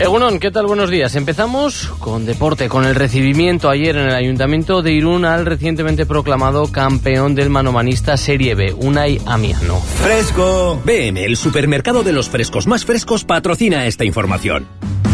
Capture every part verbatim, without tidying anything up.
Egunon, ¿qué tal? Buenos días. Empezamos con deporte, con el recibimiento ayer en el Ayuntamiento de Irún al recientemente proclamado campeón del manomanista Serie B, Unai Amiano. ¡Fresco! B M, el supermercado de los frescos más frescos, patrocina esta información.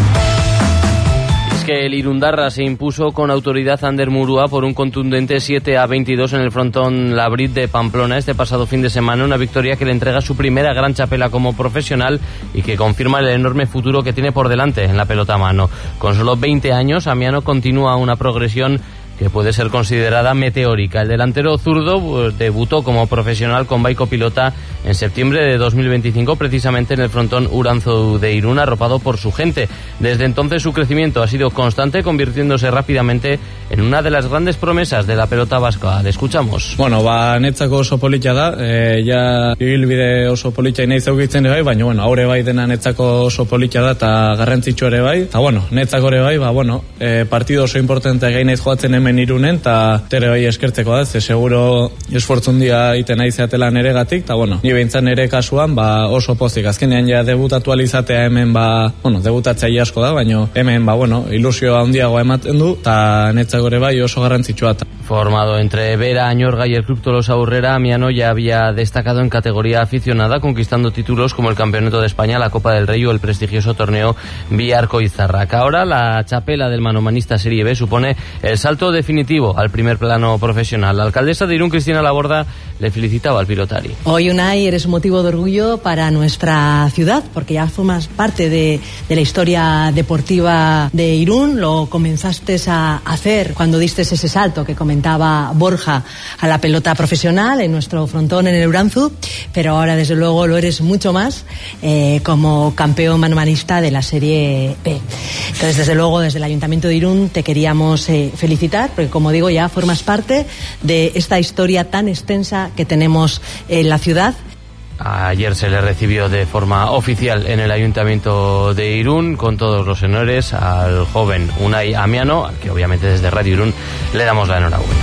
Es que el Irundarra se impuso con autoridad a Ander Murua por un contundente siete a veintidós en el frontón Labrit de Pamplona este pasado fin de semana, una victoria que le entrega su primera gran chapela como profesional y que confirma el enorme futuro que tiene por delante en la pelota a mano. Con solo veinte años, Amiano continúa una progresión que puede ser considerada meteórica. El delantero zurdo pues, debutó como profesional con Baiko Pilota en septiembre de dos mil veinticinco, precisamente en el frontón Uranzo de Irún, arropado por su gente. Desde entonces su crecimiento ha sido constante, convirtiéndose rápidamente en una de las grandes promesas de la pelota vasca. Le escuchamos. Bueno, ba, netzako oso polita da, e, ja ibilbide oso polita inaiz eukitzen ere bai, baina, bueno, haure bai dena netzako oso polita da, eta garrantzitsu ere bai, eta, bueno, netzako ere bai, ba, bueno, e, partido oso importante gai naiz joatzen hemen Irunen, eta tere bai eskertzeko da, ze seguro esfortzun dia iten aizeatela nere gatik, eta, bueno, ni behintzan nere kasuan, ba, oso pozik, azkenean ja debutatu alizatea hemen, ba, bueno, debutatzea asko da, baina hemen, ba, bueno, ilusio handiagoa ematen du, eta netzako ere bai oso garrantzitsua. Formado entre Vera, Añorga y el Club Tolosa Aurrera, Amiano ya había destacado en categoría aficionada, conquistando títulos como el Campeonato de España, la Copa del Rey o el prestigioso torneo Biarco Izarraca. Ahora la chapela del manomanista Serie B supone el salto definitivo al primer plano profesional. La alcaldesa de Irún, Cristina Laborda, le felicitaba al pilotari. Hoy, Unai, eres un motivo de orgullo para nuestra ciudad, porque ya formas parte de, de la historia deportiva de Irún. Lo comenzaste a hacer cuando diste ese salto que comentaba Borja a la pelota profesional en nuestro frontón en el Uranzu, pero ahora desde luego lo eres mucho más eh, como campeón manomanista de la Serie B. Entonces, desde luego, desde el Ayuntamiento de Irún te queríamos eh, felicitar, porque como digo, ya formas parte de esta historia tan extensa que tenemos en la ciudad. Ayer se le recibió de forma oficial en el Ayuntamiento de Irún con todos los honores al joven Unai Amiano, al que obviamente desde Radio Irún le damos la enhorabuena.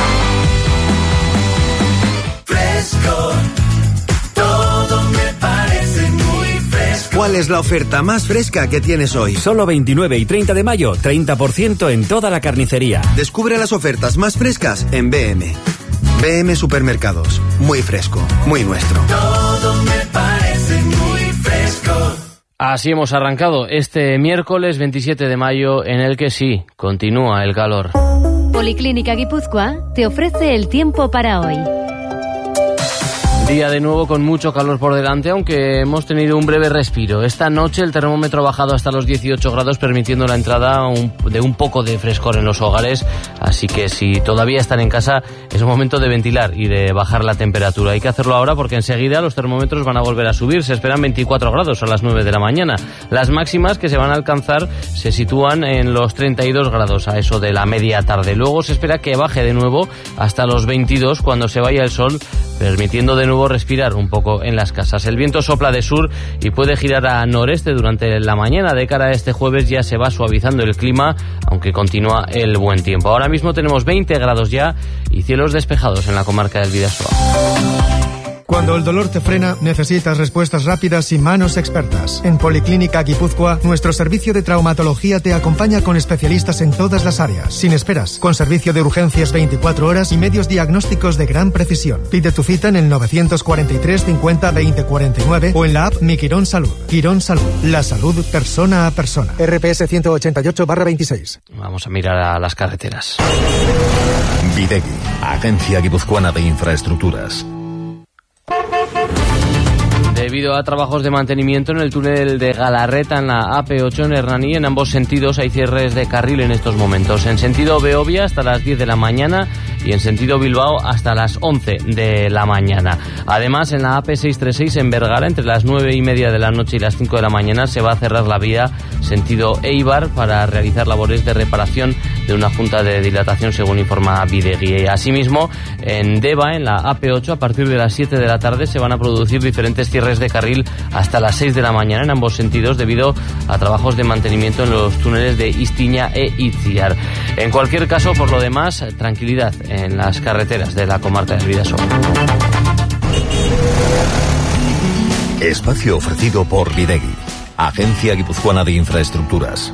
Fresco, todo me parece muy fresco. ¿Cuál es la oferta más fresca que tienes hoy? Solo veintinueve y treinta de mayo, treinta por ciento en toda la carnicería. Descubre las ofertas más frescas en B M. B M Supermercados, muy fresco, muy nuestro. Todo me parece muy fresco. Así hemos arrancado este miércoles veintisiete de mayo, en el que sí, continúa el calor. Policlínica Guipúzcoa te ofrece el tiempo para hoy. Día de nuevo con mucho calor por delante, aunque hemos tenido un breve respiro. Esta noche el termómetro ha bajado hasta los dieciocho grados, permitiendo la entrada un, de un poco de frescor en los hogares. Así que si todavía están en casa, es un momento de ventilar y de bajar la temperatura. Hay que hacerlo ahora porque enseguida los termómetros van a volver a subir. Se esperan veinticuatro grados a las nueve de la mañana. Las máximas que se van a alcanzar se sitúan en los treinta y dos grados a eso de la media tarde. Luego se espera que baje de nuevo hasta los veintidós cuando se vaya el sol, permitiendo de nuevo respirar un poco en las casas. El viento sopla de sur y puede girar a noreste durante la mañana. De cara a este jueves ya se va suavizando el clima, aunque continúa el buen tiempo. Ahora mismo tenemos veinte grados ya y cielos despejados en la comarca del Bidasoa. Cuando el dolor te frena, necesitas respuestas rápidas y manos expertas. En Policlínica Guipúzcoa, nuestro servicio de traumatología te acompaña con especialistas en todas las áreas, sin esperas, con servicio de urgencias veinticuatro horas y medios diagnósticos de gran precisión. Pide tu cita en el novecientos cuarenta y tres cincuenta veinte cuarenta y nueve o en la app Mi Quirón Salud. Quirón Salud, la salud persona a persona. R P S ciento ochenta y ocho barra veintiséis. Vamos a mirar a las carreteras. Videgui, Agencia Guipuzcoana de Infraestructuras. Debido a trabajos de mantenimiento en el túnel de Galarreta en la A P ocho en Hernani, en ambos sentidos hay cierres de carril en estos momentos. En sentido Beovia hasta las diez de la mañana y en sentido Bilbao hasta las once de la mañana. Además, en la A P seiscientos treinta y seis en Vergara, entre las nueve y media de la noche y las cinco de la mañana, se va a cerrar la vía sentido Eibar para realizar labores de reparación de una junta de dilatación, según informa Videgui. Asimismo, en Deva, en la A P ocho, a partir de las siete de la tarde se van a producir diferentes cierres de carril hasta las seis de la mañana en ambos sentidos, debido a trabajos de mantenimiento en los túneles de Istiña e Itziar. En cualquier caso, por lo demás, tranquilidad en las carreteras de la comarca del Bidasoa. Espacio ofrecido por Videgui. Agencia Guipuzcoana de Infraestructuras.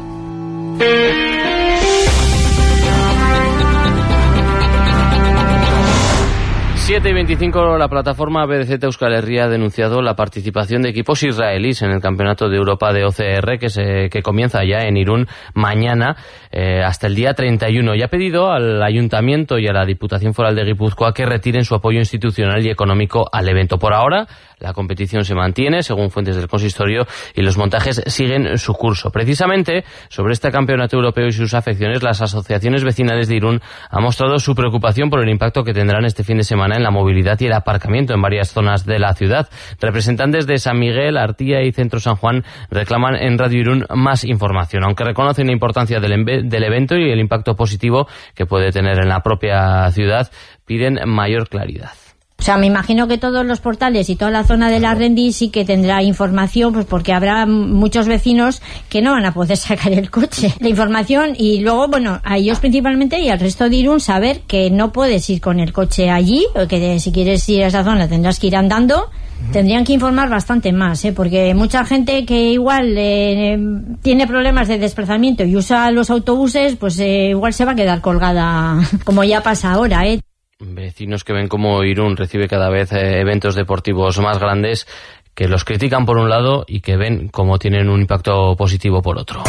siete y veinticinco, la plataforma B D Z Euskal Herria ha denunciado la participación de equipos israelíes en el Campeonato de Europa de O C R que, se, que comienza ya en Irún mañana eh, hasta el día treinta y uno y ha pedido al Ayuntamiento y a la Diputación Foral de Guipúzcoa que retiren su apoyo institucional y económico al evento. Por ahora, la competición se mantiene, según fuentes del consistorio, y los montajes siguen su curso. Precisamente, sobre este campeonato europeo y sus afecciones, las asociaciones vecinales de Irún han mostrado su preocupación por el impacto que tendrán este fin de semana en la movilidad y el aparcamiento en varias zonas de la ciudad. Representantes de San Miguel, Artía y Centro San Juan reclaman en Radio Irún más información, aunque reconocen la importancia del, del evento y el impacto positivo que puede tener en la propia ciudad, piden mayor claridad. O sea, me imagino que todos los portales y toda la zona de la Rendi sí que tendrá información, pues porque habrá muchos vecinos que no van a poder sacar el coche. La información y luego, bueno, a ellos principalmente y al resto de Irún saber que no puedes ir con el coche allí, o que si quieres ir a esa zona tendrás que ir andando. Tendrían que informar bastante más, ¿eh? Porque mucha gente que igual eh, tiene problemas de desplazamiento y usa los autobuses, pues eh, igual se va a quedar colgada, como ya pasa ahora, ¿eh? Vecinos que ven cómo Irún recibe cada vez eh, eventos deportivos más grandes, que los critican por un lado y que ven cómo tienen un impacto positivo por otro.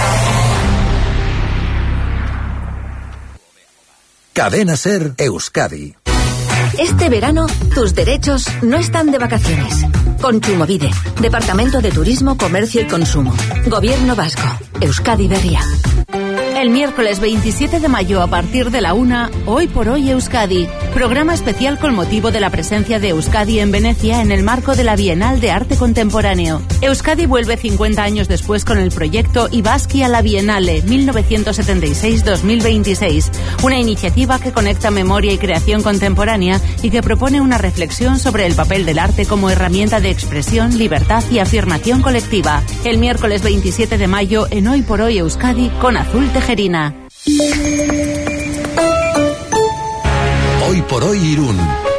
Cadena Ser Euskadi. Este verano, tus derechos no están de vacaciones. Kontsumobide, Departamento de Turismo, Comercio y Consumo. Gobierno Vasco. Euskadi Berria. El miércoles veintisiete de mayo a partir de la una, Hoy por Hoy Euskadi. Programa especial con motivo de la presencia de Euskadi en Venecia en el marco de la Bienal de Arte Contemporáneo. Euskadi vuelve cincuenta años después con el proyecto Ibaski a la Bienale mil novecientos setenta y seis a dos mil veintiséis. Una iniciativa que conecta memoria y creación contemporánea y que propone una reflexión sobre el papel del arte como herramienta de expresión, libertad y afirmación colectiva. El miércoles veintisiete de mayo en Hoy por Hoy Euskadi con Azul Tejerina. Hoy por Hoy Irún.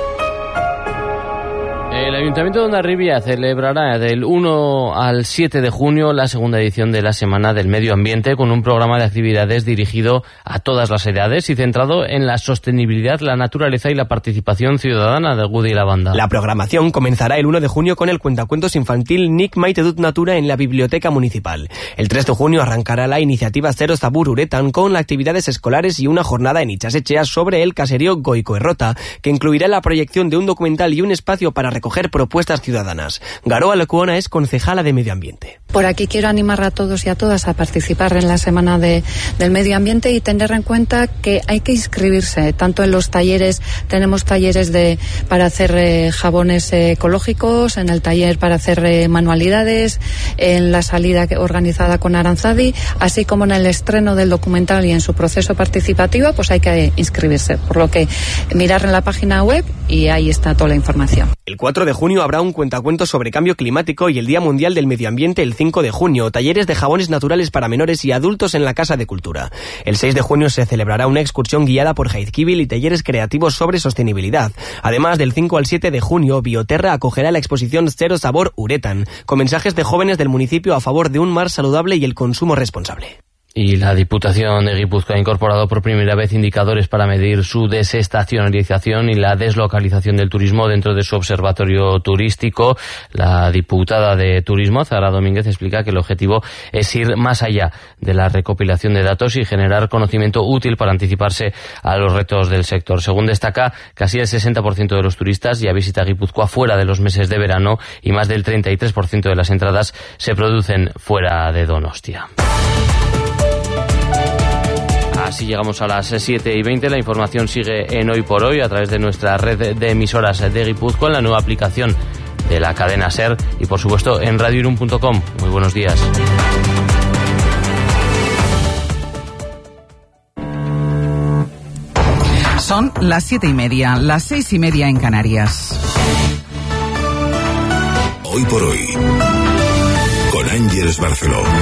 El Ayuntamiento de Hondarribia celebrará del uno al siete de junio la segunda edición de la Semana del Medio Ambiente con un programa de actividades dirigido a todas las edades y centrado en la sostenibilidad, la naturaleza y la participación ciudadana de Gudi y la banda. La programación comenzará el uno de junio con el cuentacuentos infantil Nik Maite dut Natura en la Biblioteca Municipal. El tres de junio arrancará la iniciativa Zero Zabur Uretan con actividades escolares y una jornada en Itxasechea sobre el caserío Goikoerrota, que incluirá la proyección de un documental y un espacio para recoger propuestas ciudadanas. Garoa Lecuona es concejala de Medio Ambiente. Por aquí quiero animar a todos y a todas a participar en la Semana de, del Medio Ambiente y tener en cuenta que hay que inscribirse, tanto en los talleres, tenemos talleres de para hacer eh, jabones eh, ecológicos, en el taller para hacer eh, manualidades, en la salida que, organizada con Aranzadi, así como en el estreno del documental y en su proceso participativo, pues hay que inscribirse, por lo que mirar en la página web y ahí está toda la información. El cuatro de junio habrá un cuentacuentos sobre cambio climático y el Día Mundial del Medio Ambiente el cinco de junio, talleres de jabones naturales para menores y adultos en la Casa de Cultura. El seis de junio se celebrará una excursión guiada por Jaizkibel y talleres creativos sobre sostenibilidad. Además, del cinco al siete de junio, Bioterra acogerá la exposición Zero Sabor Uretan, con mensajes de jóvenes del municipio a favor de un mar saludable y el consumo responsable. Y la Diputación de Guipúzcoa ha incorporado por primera vez indicadores para medir su desestacionalización y la deslocalización del turismo dentro de su observatorio turístico. La diputada de Turismo, Zara Domínguez, explica que el objetivo es ir más allá de la recopilación de datos y generar conocimiento útil para anticiparse a los retos del sector. Según destaca, casi el sesenta por ciento de los turistas ya visita Guipúzcoa fuera de los meses de verano y más del treinta y tres por ciento de las entradas se producen fuera de Donostia. Así llegamos a las siete y veinte. La información sigue en Hoy por Hoy a través de nuestra red de emisoras de Guipúzcoa, en la nueva aplicación de la cadena SER y, por supuesto, en radio irún punto com. Muy buenos días. Son las siete y media, las seis y media en Canarias. Hoy por Hoy, con Ángeles Barceló.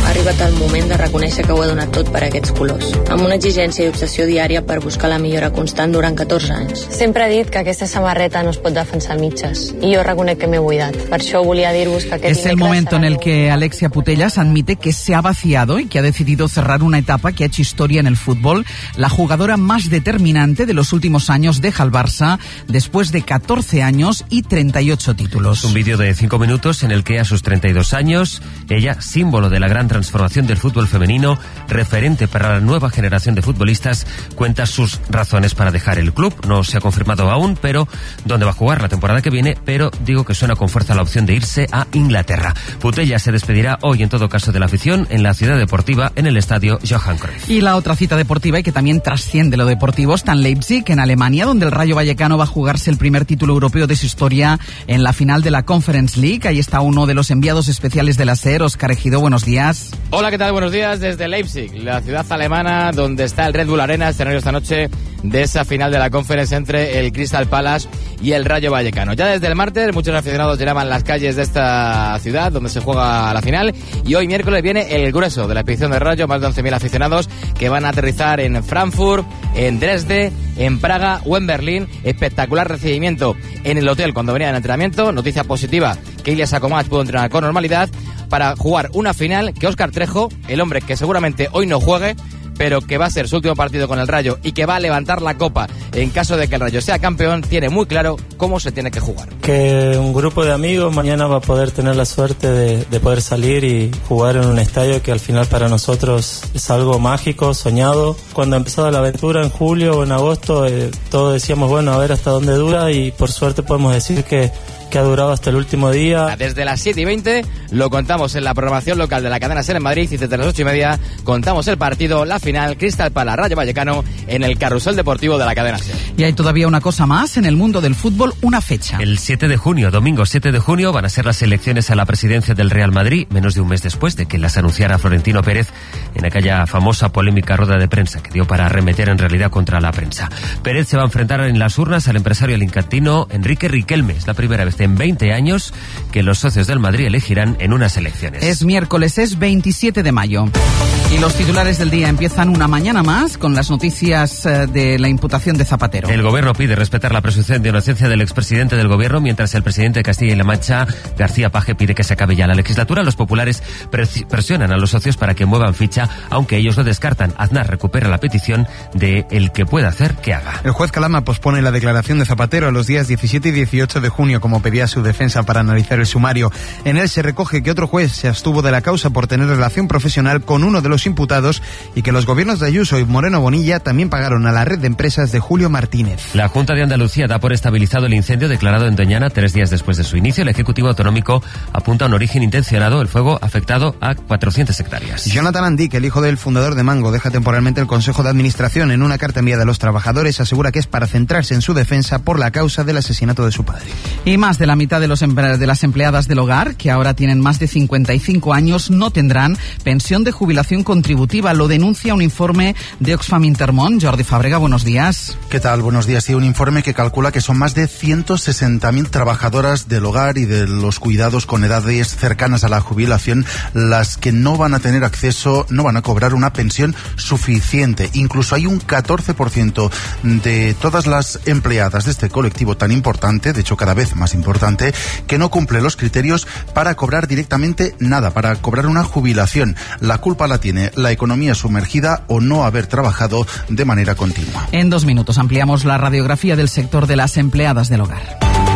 ha arribat el moment de reconèixer que ho he donat tot per aquests colors, amb una exigència i obsessió diària per buscar la millora constant durant catorze anys. Sempre he dit que aquesta samarreta no es pot defensar a mitges, i jo reconec que m'he buidat. Per això volia dir-vos que aquest Es el momento en el que Alexia Putellas admite que se ha vaciado y que ha decidido cerrar una etapa que ha hecho historia en el fútbol. La jugadora más determinante de los últimos años deja al Barça después de catorce años y treinta y ocho títulos. Un vídeo de cinco minutos en el que a sus treinta y dos años, ella, símbolo de la gran transformación del fútbol femenino, referente para la nueva generación de futbolistas, cuenta sus razones para dejar el club. No se ha confirmado aún, pero dónde va a jugar la temporada que viene, pero digo que suena con fuerza la opción de irse a Inglaterra. Putellas se despedirá hoy en todo caso de la afición en la ciudad deportiva en el estadio Johan Cruyff. Y la otra cita deportiva y que también trasciende lo deportivo está en Leipzig, en Alemania, donde el Rayo Vallecano va a jugarse el primer título europeo de su historia en la final de la Conference League. Ahí está uno de los enviados especiales de la SER, Óscar Ejido, buenos días. Hola, ¿qué tal? Buenos días desde Leipzig, la ciudad alemana donde está el Red Bull Arena, escenario esta noche de esa final de la Conference entre el Crystal Palace y el Rayo Vallecano. Ya desde el martes muchos aficionados llenaban las calles de esta ciudad donde se juega la final, y hoy miércoles viene el grueso de la expedición de Rayo, más de once mil aficionados que van a aterrizar en Frankfurt, en Dresde, en Praga o en Berlín. Espectacular recibimiento en el hotel cuando venía de entrenamiento. Noticia positiva que Ilya Sakomach pudo entrenar con normalidad para jugar una final que Óscar Trejo, el hombre que seguramente hoy no juegue, pero que va a ser su último partido con el Rayo y que va a levantar la copa en caso de que el Rayo sea campeón, tiene muy claro cómo se tiene que jugar. Que un grupo de amigos mañana va a poder tener la suerte de, de poder salir y jugar en un estadio que al final para nosotros es algo mágico, soñado. Cuando empezó la aventura en julio o en agosto, eh, todos decíamos, bueno, a ver hasta dónde dura, y por suerte podemos decir que que ha durado hasta el último día. Desde las siete y veinte lo contamos en la programación local de la cadena SER en Madrid, y desde las ocho y media contamos el partido, la final, Crystal Palace Rayo Vallecano en el carrusel deportivo de la cadena SER. Y hay todavía una cosa más en el mundo del fútbol, una fecha. El siete de junio, domingo siete de junio, van a ser las elecciones a la presidencia del Real Madrid, menos de un mes después de que las anunciara Florentino Pérez en aquella famosa polémica rueda de prensa que dio para arremeter en realidad contra la prensa. Pérez se va a enfrentar en las urnas al empresario alicantino Enrique Riquelme. Es la primera vez en veinte años que los socios del Madrid elegirán en unas elecciones. Es miércoles, es veintisiete de mayo. Y los titulares del día empiezan una mañana más con las noticias de la imputación de Zapatero. El gobierno pide respetar la presunción de inocencia del expresidente del gobierno, mientras el presidente de Castilla y La Mancha, García Paje, pide que se acabe ya la legislatura. Los populares presionan a los socios para que muevan ficha, aunque ellos lo descartan. Aznar recupera la petición de el que pueda hacer que haga. El juez Calama pospone la declaración de Zapatero a los días diecisiete y dieciocho de junio, como pedía su defensa para analizar el sumario. En él se recoge que otro juez se abstuvo de la causa por tener relación profesional con uno de los imputados, y que los gobiernos de Ayuso y Moreno Bonilla también pagaron a la red de empresas de Julio Martínez. La Junta de Andalucía da por estabilizado el incendio declarado en Doñana tres días después de su inicio. El Ejecutivo Autonómico apunta a un origen intencionado. El fuego ha afectado a cuatrocientas hectáreas. Jonathan Andic, el hijo del fundador de Mango, deja temporalmente el Consejo de Administración. En una carta enviada a los trabajadores asegura que es para centrarse en su defensa por la causa del asesinato de su padre. Y más de la mitad de, los de las empleadas del hogar, que ahora tienen más de cincuenta y cinco años, no tendrán pensión de jubilación contributiva. Lo denuncia un informe de Oxfam Intermón. Jordi Fábrega, buenos días. ¿Qué tal? Buenos días. Sí, un informe que calcula que son más de ciento sesenta mil trabajadoras del hogar y de los cuidados con edades cercanas a la jubilación las que no van a tener acceso, no van a cobrar una pensión suficiente. Incluso hay un catorce por ciento de todas las empleadas de este colectivo tan importante, de hecho cada vez más importante, que no cumple los criterios para cobrar directamente nada, para cobrar una jubilación. La culpa la tiene la economía sumergida o no haber trabajado de manera continua. En dos minutos ampliamos la radiografía del sector de las empleadas del hogar.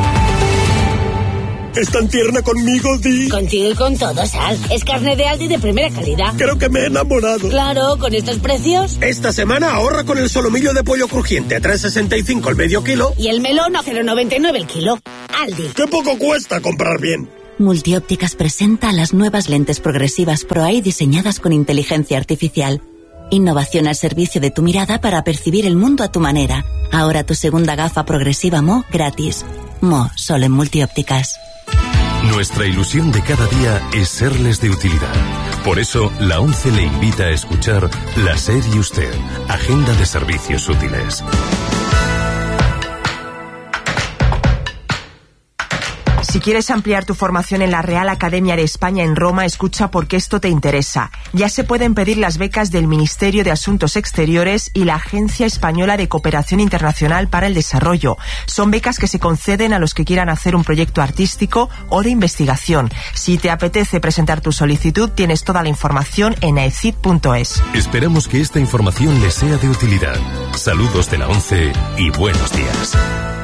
¿Es tan tierna conmigo, Di? Contigo y con todo, Sal. Es carne de Aldi de primera calidad. Creo que me he enamorado. Claro, con estos precios. Esta semana ahorra con el solomillo de pollo crujiente a tres sesenta y cinco el medio kilo. Y el melón a cero noventa y nueve el kilo. Aldi. ¡Qué poco cuesta comprar bien! Multiópticas presenta las nuevas lentes progresivas Pro Eye diseñadas con inteligencia artificial. Innovación al servicio de tu mirada para percibir el mundo a tu manera. Ahora tu segunda gafa progresiva Mo gratis. Mo, solo en Multiópticas. Nuestra ilusión de cada día es serles de utilidad. Por eso, la ONCE le invita a escuchar La SER y Usted, Agenda de Servicios Útiles. Si quieres ampliar tu formación en la Real Academia de España en Roma, escucha porque esto te interesa. Ya se pueden pedir las becas del Ministerio de Asuntos Exteriores y la Agencia Española de Cooperación Internacional para el Desarrollo. Son becas que se conceden a los que quieran hacer un proyecto artístico o de investigación. Si te apetece presentar tu solicitud, tienes toda la información en aecid punto es. Esperamos que esta información les sea de utilidad. Saludos de la ONCE y buenos días.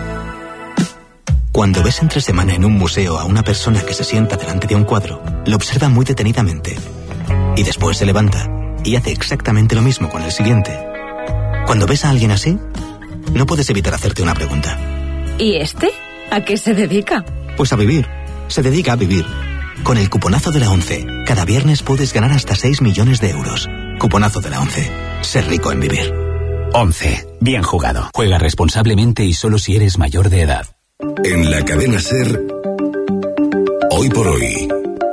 Cuando ves entre semana en un museo a una persona que se sienta delante de un cuadro, lo observa muy detenidamente y después se levanta y hace exactamente lo mismo con el siguiente. Cuando ves a alguien así, no puedes evitar hacerte una pregunta. ¿Y este? ¿A qué se dedica? Pues a vivir. Se dedica a vivir. Con el cuponazo de la ONCE, cada viernes puedes ganar hasta seis millones de euros. Cuponazo de la ONCE. Ser rico en vivir. ONCE. Bien jugado. Juega responsablemente y solo si eres mayor de edad. En la cadena SER, hoy por hoy,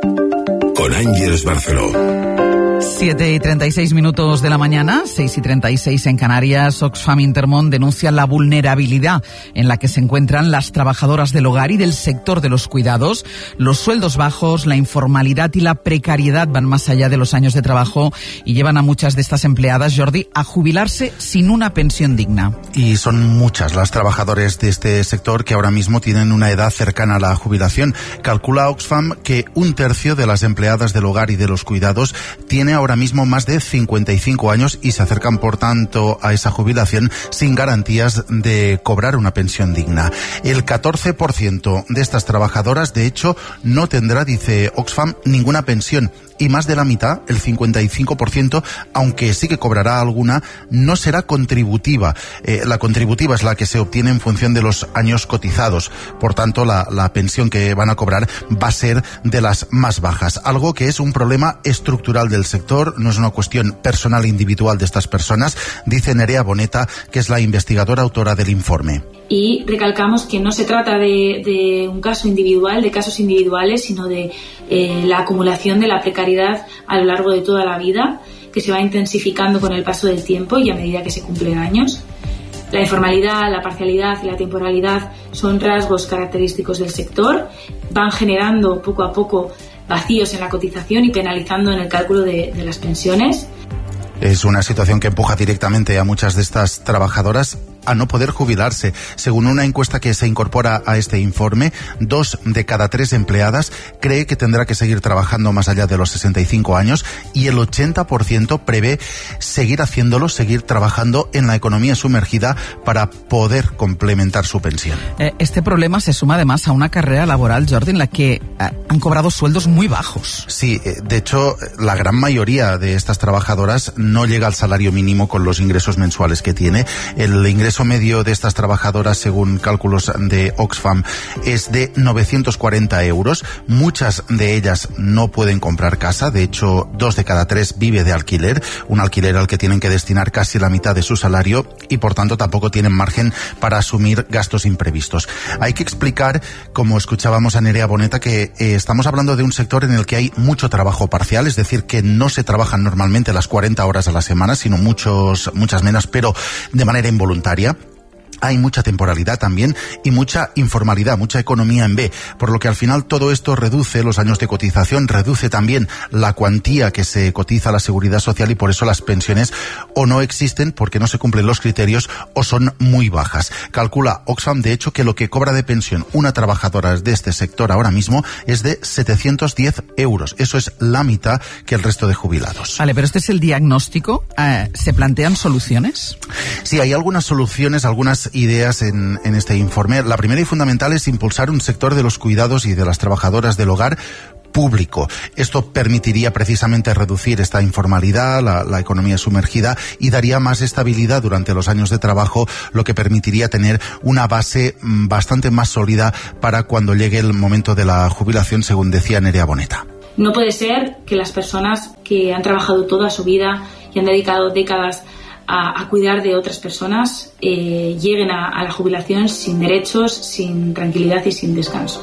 con Ángeles Barceló. siete y treinta y seis minutos de la mañana, seis y treinta y seis en Canarias. Oxfam Intermón denuncia la vulnerabilidad en la que se encuentran las trabajadoras del hogar y del sector de los cuidados. Los sueldos bajos, la informalidad y la precariedad van más allá de los años de trabajo y llevan a muchas de estas empleadas, Jordi, a jubilarse sin una pensión digna. Y son muchas las trabajadoras de este sector que ahora mismo tienen una edad cercana a la jubilación. Calcula Oxfam que un tercio de las empleadas del hogar y de los cuidados tiene ahora mismo más de cincuenta y cinco años y se acercan, por tanto, a esa jubilación sin garantías de cobrar una pensión digna. El catorce por ciento de estas trabajadoras, de hecho, no tendrá, dice Oxfam, ninguna pensión. Y más de la mitad, el cincuenta y cinco por ciento, aunque sí que cobrará alguna, no será contributiva. Eh, la contributiva es la que se obtiene en función de los años cotizados. Por tanto, la, la pensión que van a cobrar va a ser de las más bajas. Algo que es un problema estructural del sector, no es una cuestión personal e individual de estas personas, dice Nerea Boneta, que es la investigadora autora del informe. Y recalcamos que no se trata de, de un caso individual, de casos individuales, sino de eh, la acumulación de la precariedad a lo largo de toda la vida, que se va intensificando con el paso del tiempo y a medida que se cumplen años. La informalidad, la parcialidad y la temporalidad son rasgos característicos del sector, van generando poco a poco vacíos en la cotización y penalizando en el cálculo de, de las pensiones. Es una situación que empuja directamente a muchas de estas trabajadoras a no poder jubilarse. Según una encuesta que se incorpora a este informe, dos de cada tres empleadas cree que tendrá que seguir trabajando más allá de los sesenta y cinco años y el ochenta por ciento prevé seguir haciéndolo, seguir trabajando en la economía sumergida para poder complementar su pensión. Eh, este problema se suma además a una carrera laboral, Jordi, en la que eh, han cobrado sueldos muy bajos. Sí, eh, de hecho, la gran mayoría de estas trabajadoras no llega al salario mínimo con los ingresos mensuales que tiene. El ingreso medio de estas trabajadoras, según cálculos de Oxfam, es de novecientos cuarenta euros. Muchas de ellas no pueden comprar casa. De hecho, dos de cada tres vive de alquiler, un alquiler al que tienen que destinar casi la mitad de su salario y, por tanto, tampoco tienen margen para asumir gastos imprevistos. Hay que explicar, como escuchábamos a Nerea Boneta, que eh, estamos hablando de un sector en el que hay mucho trabajo parcial, es decir, que no se trabajan normalmente las cuarenta horas a la semana, sino muchos, muchas menos, pero de manera involuntaria. Hay mucha temporalidad también y mucha informalidad, mucha economía en B, por lo que al final todo esto reduce los años de cotización, reduce también la cuantía que se cotiza a la Seguridad Social y por eso las pensiones o no existen porque no se cumplen los criterios o son muy bajas. Calcula Oxfam, de hecho, que lo que cobra de pensión una trabajadora de este sector ahora mismo es de setecientos diez euros. Eso es la mitad que el resto de jubilados. Vale, pero este es el diagnóstico. Eh, ¿Se plantean soluciones? Sí, hay algunas soluciones, algunas ideas en, en este informe. La primera y fundamental es impulsar un sector de los cuidados y de las trabajadoras del hogar público. Esto permitiría precisamente reducir esta informalidad, la, la economía sumergida y daría más estabilidad durante los años de trabajo, lo que permitiría tener una base bastante más sólida para cuando llegue el momento de la jubilación, según decía Nerea Boneta. No puede ser que las personas que han trabajado toda su vida y han dedicado décadas A, a cuidar de otras personas, eh, lleguen a, a la jubilación sin derechos, sin tranquilidad y sin descanso.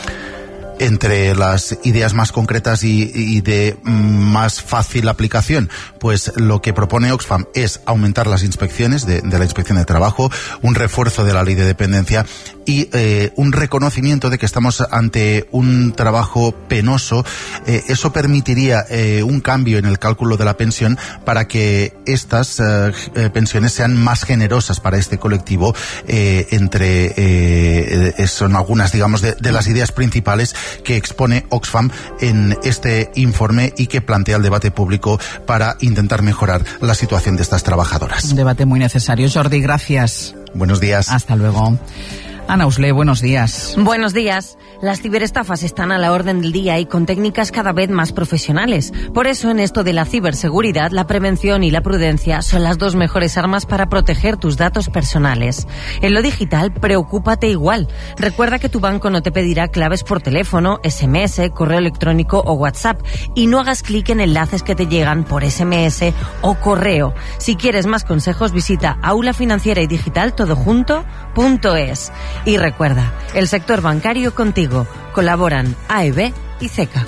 Entre las ideas más concretas y, y de más fácil aplicación, pues lo que propone Oxfam es aumentar las inspecciones de, de la Inspección de Trabajo, un refuerzo de la ley de dependencia y eh, un reconocimiento de que estamos ante un trabajo penoso. Eh, eso permitiría eh, un cambio en el cálculo de la pensión para que estas eh, eh, pensiones sean más generosas para este colectivo. Eh, entre eh, son algunas, digamos, de, de las ideas principales que expone Oxfam en este informe y que plantea el debate público para intentar mejorar la situación de estas trabajadoras. Un debate muy necesario. Jordi, gracias. Buenos días. Hasta luego. Ana Usle, buenos días. Buenos días. Las ciberestafas están a la orden del día y con técnicas cada vez más profesionales. Por eso, en esto de la ciberseguridad, la prevención y la prudencia son las dos mejores armas para proteger tus datos personales. En lo digital, preocúpate igual. Recuerda que tu banco no te pedirá claves por teléfono, ese eme ese, correo electrónico o WhatsApp. Y no hagas clic en enlaces que te llegan por ese eme ese o correo. Si quieres más consejos, visita aula financiera y digital todo junto punto es. Y recuerda, el sector bancario contigo. Colaboran A E B y CECA.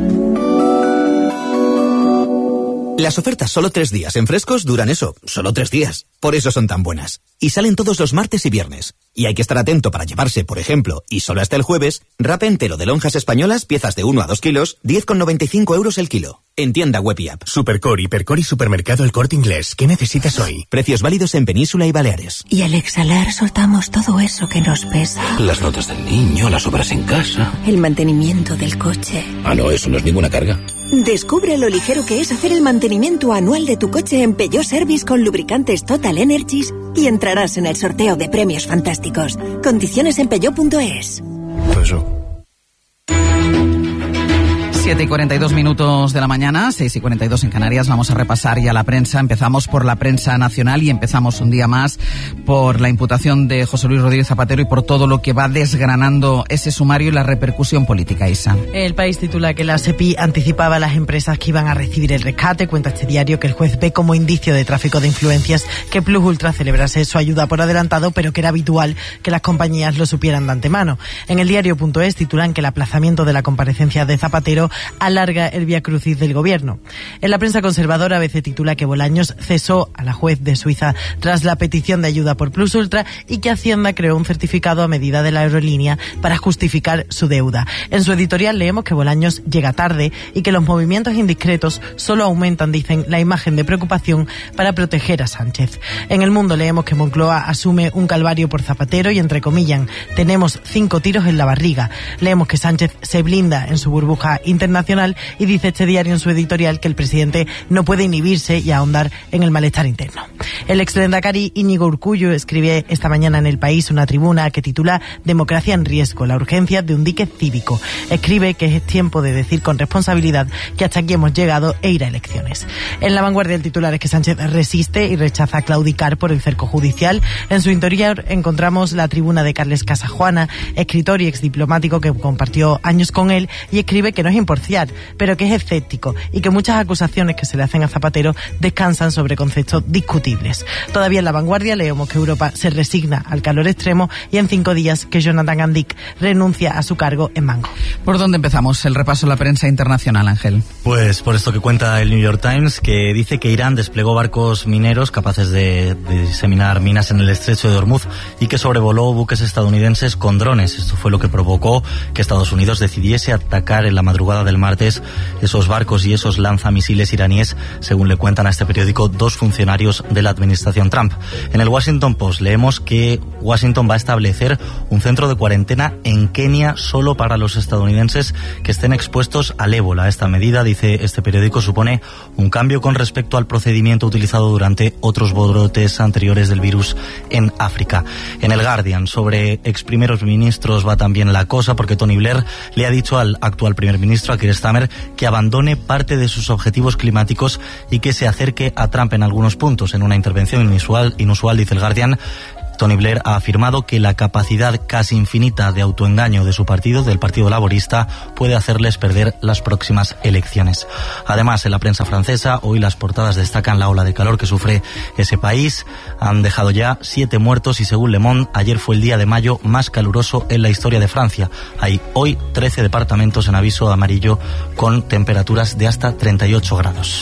Las ofertas solo tres días en Frescos duran eso, solo tres días. Por eso son tan buenas. Y salen todos los martes y viernes. Y hay que estar atento para llevarse, por ejemplo, y solo hasta el jueves, rapa entero de lonjas españolas, piezas de uno a dos kilos, diez con noventa y cinco euros el kilo. En tienda web y app. Supercore, Hipercore y Supermercado El Corte Inglés. ¿Qué necesitas hoy? Precios válidos en Península y Baleares. Y al exhalar soltamos todo eso que nos pesa. Las notas del niño, las obras en casa. El mantenimiento del coche. Ah, no, eso no es ninguna carga. Descubre lo ligero que es hacer el mantenimiento anual de tu coche en Peugeot Service con lubricantes Total Energies y entrarás en el sorteo de premios fantásticos. Condiciones en peugeot punto es. Eso. siete y cuarenta y dos minutos de la mañana, seis y cuarenta y dos en Canarias. Vamos a repasar ya la prensa. Empezamos por la prensa nacional y empezamos un día más por la imputación de José Luis Rodríguez Zapatero y por todo lo que va desgranando ese sumario y la repercusión política. Isa. El País titula que la SEPI anticipaba a las empresas que iban a recibir el rescate. Cuenta este diario que el juez ve como indicio de tráfico de influencias que Plus Ultra celebrase su ayuda por adelantado, pero que era habitual que las compañías lo supieran de antemano. En el diario punto es titulan que el aplazamiento de la comparecencia de Zapatero alarga el viacrucis del gobierno. En la prensa conservadora, A B C titula que Bolaños cesó a la juez de Suiza tras la petición de ayuda por Plus Ultra y que Hacienda creó un certificado a medida de la aerolínea para justificar su deuda. En su editorial leemos que Bolaños llega tarde y que los movimientos indiscretos solo aumentan, dicen, la imagen de preocupación para proteger a Sánchez. En El Mundo leemos que Moncloa asume un calvario por Zapatero y, entrecomillan, tenemos cinco tiros en la barriga. Leemos que Sánchez se blinda en su burbuja internacional y dice este diario en su editorial que el presidente no puede inhibirse y ahondar en el malestar interno. El exlendakari Íñigo Urkullu escribe esta mañana en El País una tribuna que titula Democracia en riesgo, la urgencia de un dique cívico. Escribe que es tiempo de decir con responsabilidad que hasta aquí hemos llegado e ir a elecciones. En La Vanguardia el titular es que Sánchez resiste y rechaza claudicar por el cerco judicial. En su interior encontramos la tribuna de Carles Casajuana, escritor y exdiplomático que compartió años con él, y escribe que no es imparcial, pero que es escéptico y que muchas acusaciones que se le hacen a Zapatero descansan sobre conceptos discutibles. Todavía en La Vanguardia leemos que Europa se resigna al calor extremo y en cinco días que Jonathan Andic renuncia a su cargo en Mango. ¿Por dónde empezamos el repaso de la prensa internacional, Ángel? Pues por esto que cuenta el New York Times, que dice que Irán desplegó barcos mineros capaces de, de diseminar minas en el estrecho de Hormuz y que sobrevoló buques estadounidenses con drones. Esto fue lo que provocó que Estados Unidos decidiese atacar en la madrugada del martes esos barcos y esos lanzamisiles iraníes, según le cuentan a este periódico dos funcionarios de la administración Trump. En el Washington Post leemos que Washington va a establecer un centro de cuarentena en Kenia solo para los estadounidenses que estén expuestos al ébola. Esta medida, dice este periódico, supone un cambio con respecto al procedimiento utilizado durante otros brotes anteriores del virus en África. En el Guardian, sobre ex primeros ministros va también la cosa, porque Tony Blair le ha dicho al actual primer ministro, a Keir Starmer, que abandone parte de sus objetivos climáticos y que se acerque a Trump en algunos puntos. En una intervención inusual, inusual dice el Guardian, Tony Blair ha afirmado que la capacidad casi infinita de autoengaño de su partido, del Partido Laborista, puede hacerles perder las próximas elecciones. Además, en la prensa francesa, hoy las portadas destacan la ola de calor que sufre ese país. Han dejado ya siete muertos y, según Le Monde, ayer fue el día de mayo más caluroso en la historia de Francia. Hay hoy trece departamentos en aviso amarillo con temperaturas de hasta treinta y ocho grados.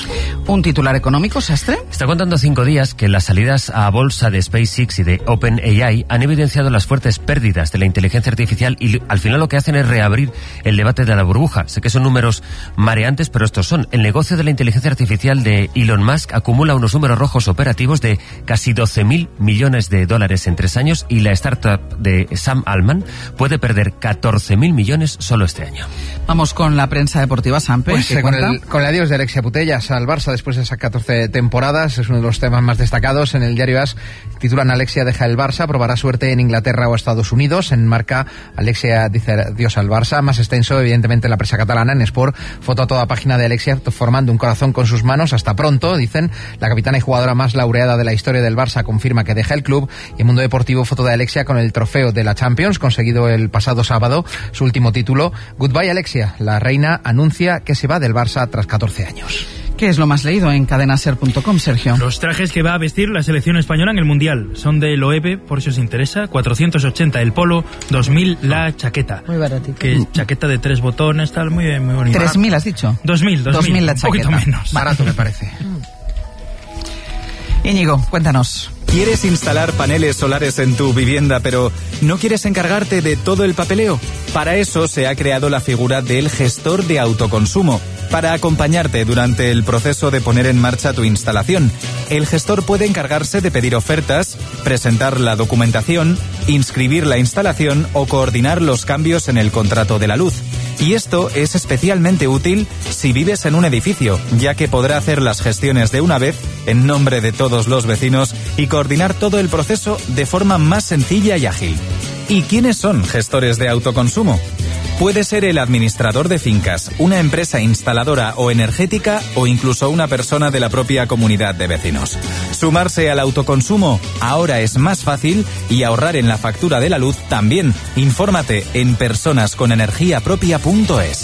Un titular económico, Sastre. Está contando cinco días que las salidas a bolsa de SpaceX y de OpenAI han evidenciado las fuertes pérdidas de la inteligencia artificial y al final lo que hacen es reabrir el debate de la burbuja. Sé que son números mareantes, pero estos son. El negocio de la inteligencia artificial de Elon Musk acumula unos números rojos operativos de casi doce mil millones de dólares en tres años y la startup de Sam Altman puede perder catorce mil millones solo este año. Vamos con la prensa deportiva, Sampe. Pues eh, con, el, con el adiós de Alexia Putellas al Barça después de esas catorce temporadas, es uno de los temas más destacados. En el diario AS titulan: Alexia deja el Barça, probará suerte en Inglaterra o Estados Unidos. En Marca, Alexia dice adiós al Barça. Más extenso, evidentemente, en la prensa catalana. En Sport, foto a toda página de Alexia formando un corazón con sus manos. Hasta pronto, dicen. La capitana y jugadora más laureada de la historia del Barça confirma que deja el club. Y en Mundo Deportivo, foto de Alexia con el trofeo de la Champions, conseguido el pasado sábado, su último título. Goodbye, Alexia. La reina anuncia que se va del Barça tras catorce años. ¿Qué es lo más leído en cadenaser punto com, Sergio? Los trajes que va a vestir la selección española en el Mundial son de Loewe, por si os interesa, cuatrocientos ochenta el polo, dos mil la chaqueta. Muy baratito. Que es chaqueta de tres botones, tal, muy, muy bonita. ¿tres mil has dicho? dos mil, dos mil, la chaqueta. Un poquito menos. Barato me parece. Íñigo, cuéntanos. ¿Quieres instalar paneles solares en tu vivienda, pero no quieres encargarte de todo el papeleo? Para eso se ha creado la figura del gestor de autoconsumo, para acompañarte durante el proceso de poner en marcha tu instalación. El gestor puede encargarse de pedir ofertas, presentar la documentación, inscribir la instalación o coordinar los cambios en el contrato de la luz. Y esto es especialmente útil si vives en un edificio, ya que podrá hacer las gestiones de una vez en nombre de todos los vecinos y coordinar todo el proceso de forma más sencilla y ágil. ¿Y quiénes son gestores de autoconsumo? Puede ser el administrador de fincas, una empresa instaladora o energética o incluso una persona de la propia comunidad de vecinos. Sumarse al autoconsumo ahora es más fácil y ahorrar en la factura de la luz también. Infórmate en personas con energía propia punto es.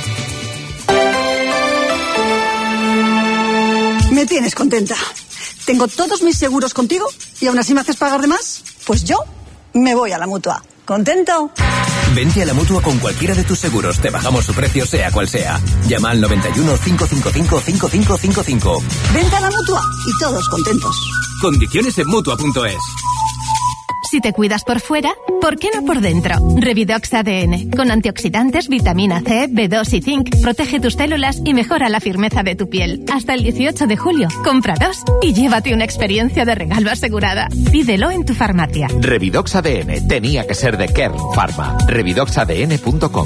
Me tienes contenta. Tengo todos mis seguros contigo y aún así me haces pagar de más. Pues yo me voy a la Mutua. ¿Contento? Vente a la Mutua con cualquiera de tus seguros. Te bajamos su precio sea cual sea. Llama al noventa y uno, cinco cinco cinco, cinco cinco cinco cinco. Vente a la Mutua y todos contentos. Condiciones en Mutua punto es. Si te cuidas por fuera, ¿por qué no por dentro? Revidox A D N, con antioxidantes, vitamina C, B dos y zinc, protege tus células y mejora la firmeza de tu piel. Hasta el dieciocho de julio, compra dos y llévate una experiencia de regalo asegurada. Pídelo en tu farmacia. Revidox A D N, tenía que ser de Kern Pharma. revidox a d n punto com.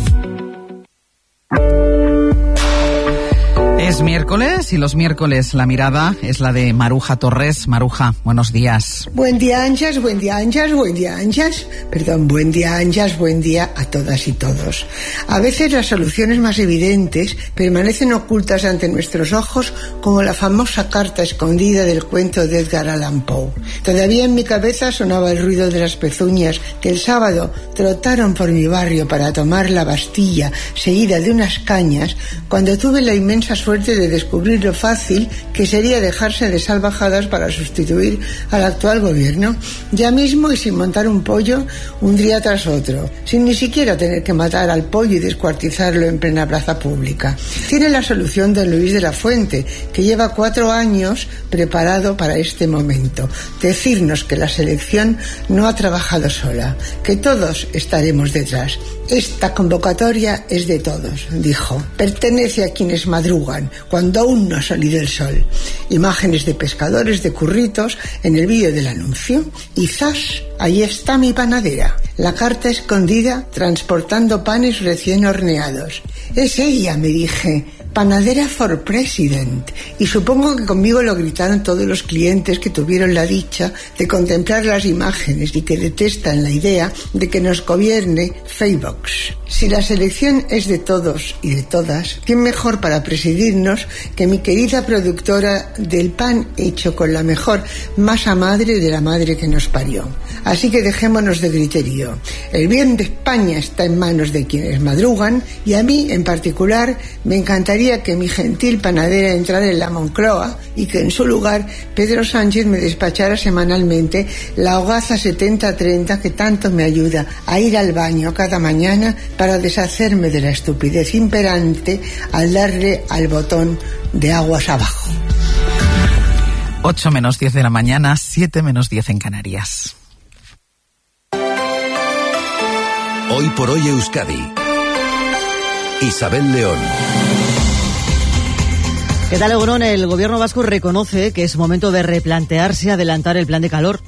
Es miércoles y los miércoles la mirada es la de Maruja Torres. Maruja, buenos días. Buen día, Anjas, buen día, Anjas, buen día, Anjas. Perdón, buen día, Anjas, buen día a todas y todos. A veces las soluciones más evidentes permanecen ocultas ante nuestros ojos, como la famosa carta escondida del cuento de Edgar Allan Poe. Todavía en mi cabeza sonaba el ruido de las pezuñas que el sábado trotaron por mi barrio para tomar la Bastilla, seguida de unas cañas, cuando tuve la inmensa suerte de descubrir lo fácil que sería dejarse de salvajadas para sustituir al actual gobierno, ya mismo y sin montar un pollo un día tras otro, sin ni siquiera tener que matar al pollo y descuartizarlo en plena plaza pública. Tiene la solución don Luis de la Fuente, que lleva cuatro años preparado para este momento. Decirnos que la selección no ha trabajado sola, que todos estaremos detrás. Esta convocatoria es de todos, dijo. Pertenece a quienes madrugan, cuando aún no ha salido el sol. Imágenes de pescadores de curritos en el vídeo del anuncio. Y ¡zas! Ahí está mi panadera. La carta escondida transportando panes recién horneados. Es ella, me dije. Panadera for President. Y supongo que conmigo lo gritaron todos los clientes que tuvieron la dicha de contemplar las imágenes y que detestan la idea de que nos gobierne Facebook. Si la selección es de todos y de todas, ¿quién mejor para presidirnos que mi querida productora del pan hecho con la mejor masa madre de la madre que nos parió? Así que dejémonos de griterío. El bien de España está en manos de quienes madrugan y a mí, en particular, me encantaría que mi gentil panadera entrara en la Moncloa y que en su lugar Pedro Sánchez me despachara semanalmente la hogaza setenta treinta que tanto me ayuda a ir al baño cada mañana para deshacerme de la estupidez imperante al darle al botón de aguas abajo. ocho menos diez de la mañana, siete menos diez en Canarias. Hoy por hoy Euskadi. Isabel León. ¿Qué tal, Egunon? El gobierno vasco reconoce que es momento de replantearse adelantar el plan de calor.